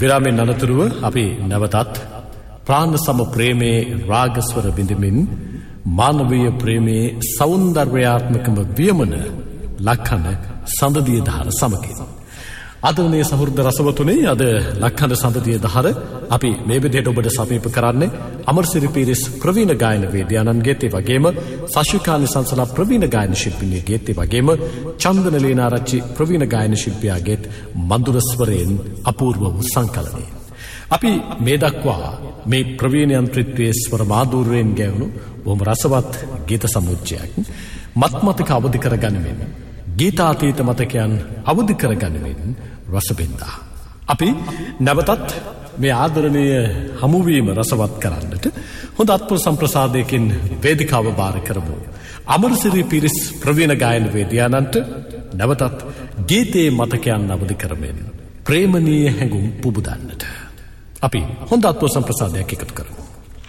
විරාමෙන් අනතුරුව අපි නැවතත් ප්‍රාණ සම ප්‍රේමේ රාගස්වර බිඳමින් මානවීය ප්‍රේමේ සෞන්දර්යාත්මකම වියමන ලක්හඬ සඳදිය දහර සමගින් ආදරණීය සහෘද රසවතුනි අද ලක්හඬ සඳදිය දහර අපි මේ විදිහට ඔබට සමීප කරන්නේ අමරසිරි පීරිස් ප්‍රවීණ ගායන වේදිකානන්ගේත් ඒ වගේම සශිකානි සංසලා ප්‍රවීණ ගායන ශිල්පිනියගේත් ඒ වගේම චන්දන ලේනාරච්චි ප්‍රවීණ ගායන ශිල්පියාගේත් මధుර ස්වරයෙන් අපූර්ව වූ සංකලනය. අපි මේ දක්වා මේ ප්‍රවීණ යන්ත්‍රිත්වයේ ස්වර මාධුර්යයෙන් ගැවුණු බොහොම රසවත් ගීත සමුච්චයක් මත්මතක අවදි කරගනිමින් ගීතාතීත මතකයන් අවදි කරගනිමින් රසබින්දා. අපි නැවතත් මේ ආදරණීය හමුවීම රසවත් කරන්නට හොඳ අත්පුර සම්ප්‍රසාදයකින් වේදිකාව බාර කරමු. අමරසිරි පීරිස් ප්‍රවීණ ගායන වේදිකානන්ට නැවතත් ගීතේ මතකයන් අවදි කරමින් ප්‍රේමණීය හැඟුම් පුබුදන්නට අපි හොඳ අත්පුර සම්ප්‍රසාදයක් එකතු කරමු.